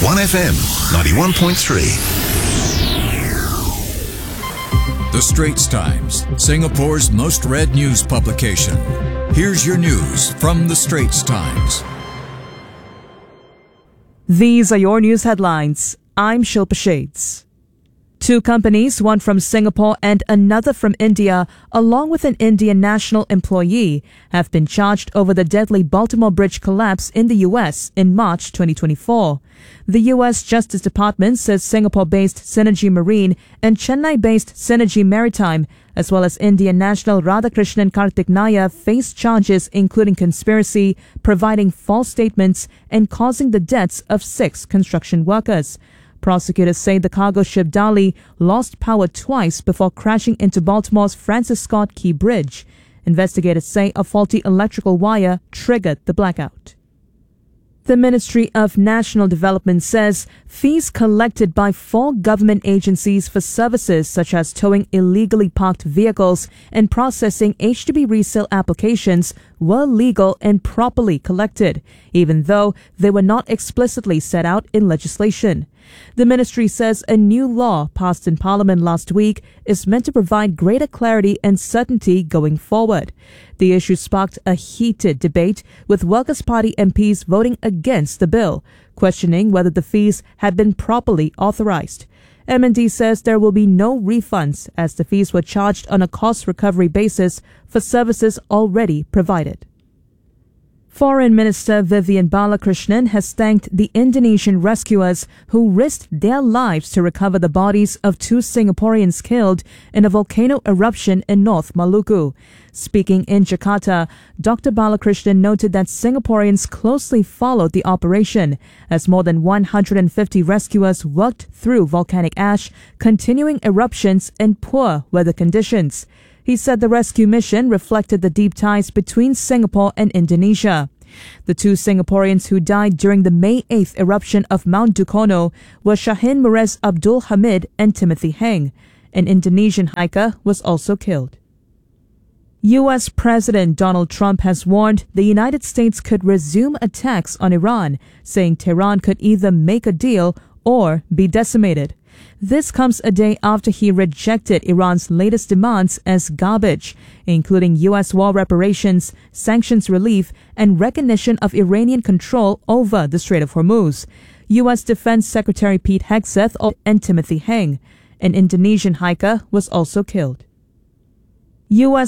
1FM 91.3. The Straits Times, Singapore's most read news publication. Here's your news from The Straits Times. These are your news headlines. I'm Shilpa Shades. Two companies, one from Singapore and another from India, along with an Indian national employee, have been charged over the deadly Baltimore Bridge collapse in the U.S. in March 2024. The U.S. Justice Department says Singapore-based Synergy Marine and Chennai-based Synergy Maritime, as well as Indian national Radhakrishnan Karthik face charges including conspiracy, providing false statements, and causing the deaths of 6 construction workers. Prosecutors say the cargo ship Dali lost power twice before crashing into Baltimore's Francis Scott Key Bridge. Investigators say a faulty electrical wire triggered the blackout. The Ministry of National Development says fees collected by 4 government agencies for services such as towing illegally parked vehicles and processing H2B resale applications were legal and properly collected, even though they were not explicitly set out in legislation. The ministry says a new law passed in Parliament last week is meant to provide greater clarity and certainty going forward. The issue sparked a heated debate, with Workers' Party MPs voting against the bill, questioning whether the fees had been properly authorized. M&D says there will be no refunds as the fees were charged on a cost recovery basis for services already provided. Foreign Minister Vivian Balakrishnan has thanked the Indonesian rescuers who risked their lives to recover the bodies of 2 Singaporeans killed in a volcano eruption in North Maluku. Speaking in Jakarta, Dr. Balakrishnan noted that Singaporeans closely followed the operation as more than 150 rescuers worked through volcanic ash, continuing eruptions and poor weather conditions. He said the rescue mission reflected the deep ties between Singapore and Indonesia. The 2 Singaporeans who died during the May 8th eruption of Mount Dukono were Shahin Murez Abdul Hamid and Timothy Heng. An Indonesian hiker was also killed. U.S. President Donald Trump has warned the United States could resume attacks on Iran, saying Tehran could either make a deal or be decimated. This comes a day after he rejected Iran's latest demands as garbage, including U.S. war reparations, sanctions relief, and recognition of Iranian control over the Strait of Hormuz. U.S. Defense Secretary Pete Hegseth and Timothy Heng. An Indonesian hiker was also killed. U.S.